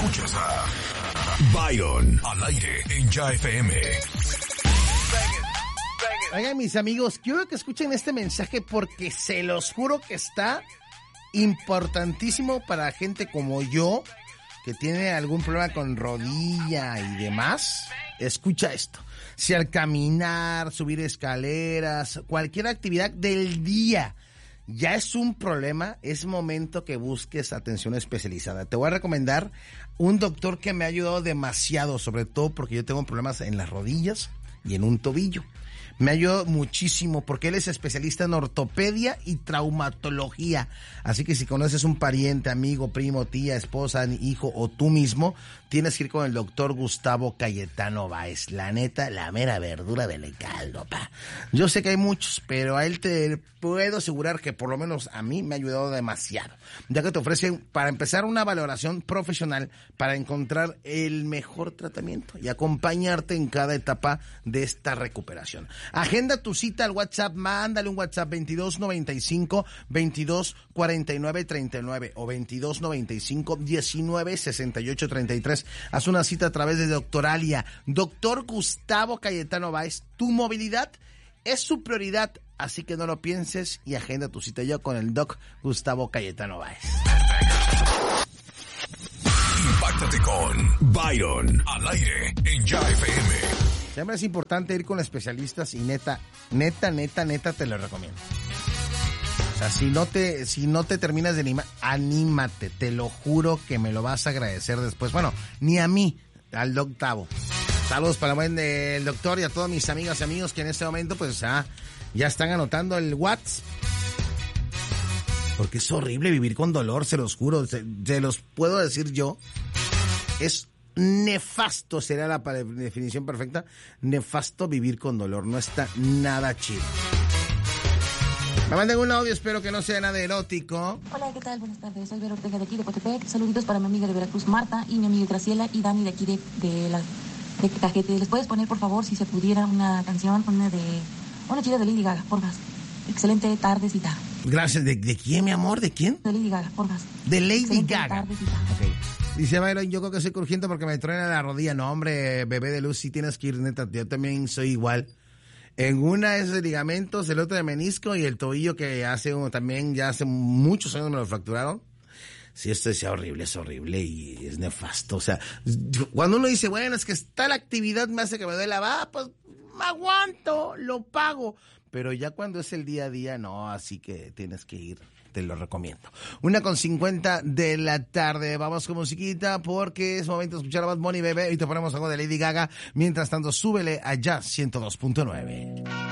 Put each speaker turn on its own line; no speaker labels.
Escuchas a Byron al aire en Ya FM.
Oigan, mis amigos, quiero que escuchen este mensaje porque se los juro que está importantísimo para gente como yo que tiene algún problema con rodilla y demás. Escucha esto. Si al caminar, subir escaleras, cualquier actividad del día ya es un problema, es momento que busques atención especializada. Te voy a recomendar un doctor que me ha ayudado demasiado, sobre todo porque yo tengo problemas en las rodillas y en un tobillo. Me ayudó muchísimo porque él es especialista en ortopedia y traumatología. Así que si conoces un pariente, amigo, primo, tía, esposa, hijo o tú mismo, tienes que ir con el doctor Gustavo Cayetano Báez. La neta, la mera verdura del caldo, pa. Yo sé que hay muchos, pero a él te puedo asegurar que por lo menos a mí me ha ayudado demasiado. Ya que te ofrecen, para empezar, una valoración profesional para encontrar el mejor tratamiento y acompañarte en cada etapa de esta recuperación. Agenda tu cita al WhatsApp, mándale un WhatsApp 2295-224939 o 2295-196833. Haz una cita a través de Doctoralia. Doctor Gustavo Cayetano Báez, tu movilidad es su prioridad, así que no lo pienses y agenda tu cita ya con el Doc Gustavo Cayetano Báez.
Impáctate con Byron al aire en Ya FM.
Siempre es importante ir con especialistas y neta te lo recomiendo. O sea, si no te terminas de animar, anímate, te lo juro que me lo vas a agradecer después. Bueno, ni a mí, al doctavo. Saludos para el doctor y a todos mis amigas y amigos que en este momento pues ya están anotando el WhatsApp. Porque es horrible vivir con dolor, se los juro, se los puedo decir yo. Es nefasto, será la definición perfecta. Nefasto vivir con dolor, no está nada chido. Me mandan un audio, espero que no sea nada erótico.
Hola, ¿qué tal? Buenas tardes, soy Vero Ortega de aquí de Coatepec. Saluditos para mi amiga de Veracruz, Marta, y mi amiga Graciela y Dani de aquí de Cajete. ¿Les puedes poner, por favor, si se pudiera, una canción, una chida de Lady Gaga, porfas? Excelente tardecita.
Gracias. ¿De quién, mi amor? ¿De quién?
De Lady Gaga, porfas.
De Lady
Excelente
Gaga.
Tardecita.
Okay. Dice Byron, yo creo que soy crujiente porque me truena la rodilla. No, hombre, bebé de luz, sí tienes que ir, neta. Yo también soy igual. En una es de ligamentos, el otro de menisco y el tobillo que hace muchos años me lo fracturaron. Sí, esto es horrible y es nefasto. O sea, cuando uno dice, bueno, es que está la actividad, me hace que me duela, pues me aguanto, lo pago. Pero ya cuando es el día a día, no, así que tienes que ir. Te lo recomiendo. 1:50 de la tarde. Vamos con musiquita porque es momento de escuchar a Bad Bunny, bebé. Y te ponemos algo de Lady Gaga. Mientras tanto, súbele allá 102.9.